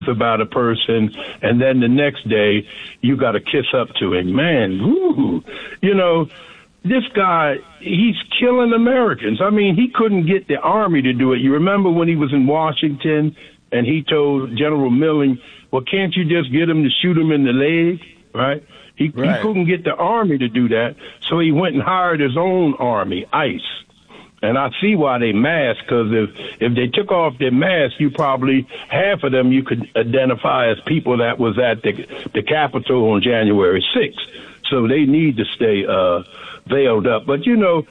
about a person, and then the next day you got to kiss up to him. Man, woo, this guy, he's killing Americans. I mean, he couldn't get the Army to do it. You remember when he was in Washington and he told General Milling, well, can't you just get him to shoot him in the leg, right? He couldn't get the Army to do that, so he went and hired his own army, ICE. And I see why they mask, because if they took off their mask, you probably, half of them you could identify as people that was at the Capitol on January 6th. So they need to stay veiled up. But,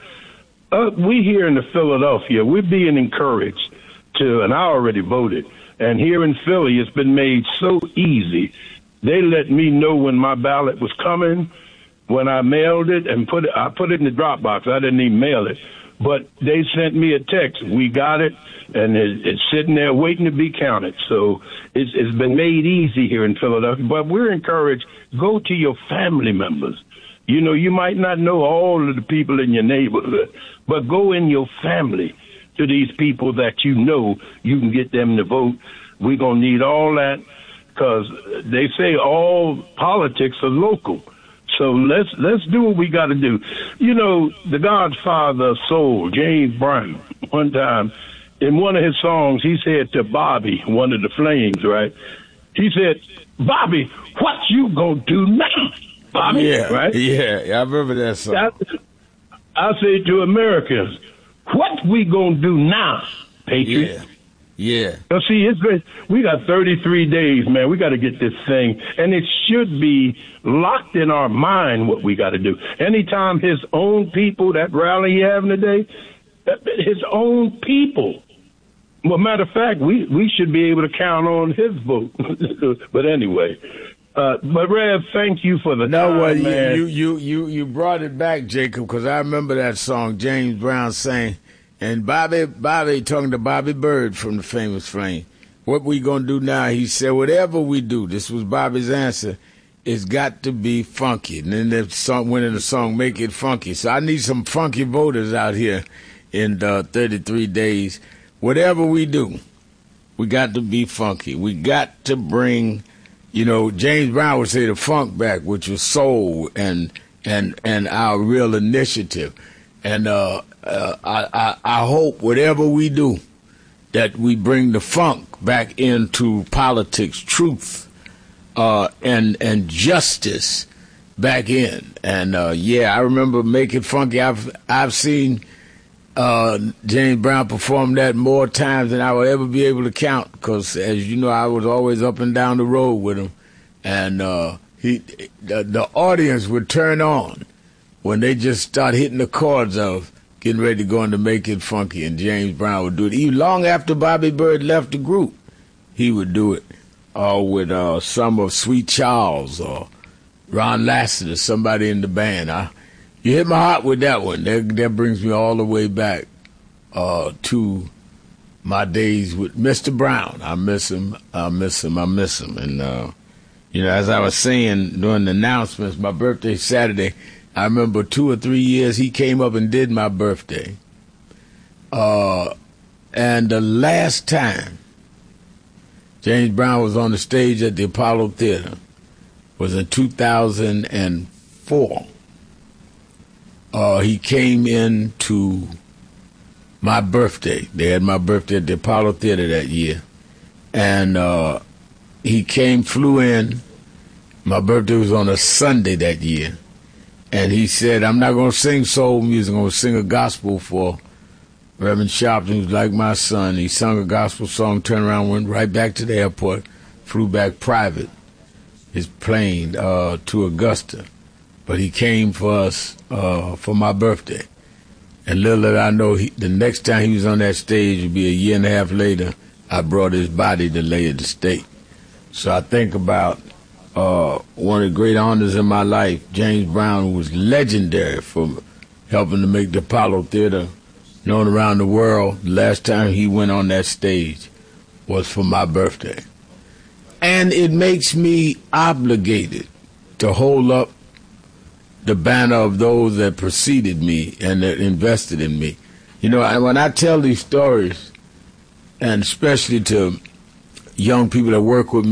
we here in Philadelphia, we're being encouraged to, and I already voted, and here in Philly, it's been made so easy. They let me know when my ballot was coming, when I mailed it, and I put it in the drop box. I didn't even mail it. But they sent me a text. We got it, and it's sitting there waiting to be counted. So it's been made easy here in Philadelphia. But we're encouraged, go to your family members. You might not know all of the people in your neighborhood, but go in your family to these people that you know you can get them to vote. We're going to need all that, because they say all politics are local. So let's do what we got to do. The Godfather of Soul, James Brown, one time in one of his songs, he said to Bobby, one of the Flames, right? He said, Bobby, what you gonna do now, Bobby? Yeah, right? Yeah, I remember that song. I say to Americans, what we gonna do now, Patriot? Yeah. See, it's great. We got 33 days, man. We got to get this thing, and it should be locked in our mind what we got to do. Anytime his own people, that rally he having today, his own people. Well, matter of fact, we should be able to count on his vote. But anyway, but Rev, thank you for the time, man. You brought it back, Jacob, because I remember that song James Brown sang. And Bobby talking to Bobby Bird from the famous Flame. What we gonna do now? He said, whatever we do, this was Bobby's answer, it's got to be funky. And then the song went in the song, Make It Funky. So I need some funky voters out here in 33 days. Whatever we do, we got to be funky. We got to bring, James Brown would say the funk back, which was soul and our real initiative. And I hope whatever we do, that we bring the funk back into politics, truth, and justice back in. And I remember Make It Funky. I've seen James Brown perform that more times than I would ever be able to count, because as you know, I was always up and down the road with him, and the audience would turn on when they just start hitting the chords of getting ready to go into Make It Funky, and James Brown would do it. Even long after Bobby Bird left the group, he would do it with some of Sweet Charles or Ron Lassiter, somebody in the band. You hit my heart with that one. That brings me all the way back to my days with Mr. Brown. I miss him. And, as I was saying during the announcements, my birthday Saturday, I remember 2 or 3 years he came up and did my birthday. And the last time James Brown was on the stage at the Apollo Theater was in 2004. He came in to my birthday. They had my birthday at the Apollo Theater that year. And he flew in. My birthday was on a Sunday that year. And he said, I'm not going to sing soul music. I'm going to sing a gospel for Reverend Sharpton, who's like my son. He sung a gospel song, turned around, went right back to the airport, flew back private, his plane to Augusta. But he came for us for my birthday. And little did I know, the next time he was on that stage would be a year and a half later, I brought his body to lay at the stake. So I think about one of the great honors in my life, James Brown, was legendary for helping to make the Apollo Theater known around the world. The last time he went on that stage was for my birthday. And it makes me obligated to hold up the banner of those that preceded me and that invested in me. When I tell these stories, and especially to young people that work with